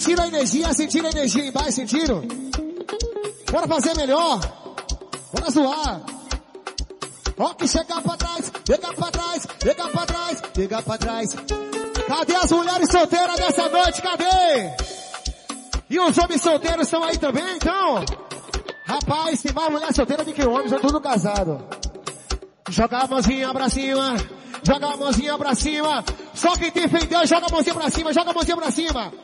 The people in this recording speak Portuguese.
Sentiram a energia embaixo, sentiram? Bora fazer melhor. Bora zoar. Ó que chegar pra trás, chega pra trás, chega pra trás, chega pra trás. Cadê as mulheres solteiras dessa noite? Cadê? E os homens solteiros estão aí também, então? Rapaz, tem mais mulher solteira do que homens, são tudo casado. Joga a mãozinha pra cima, joga a mãozinha pra cima. Só quem tem fé em Deus, joga a mãozinha pra cima, joga a mãozinha pra cima.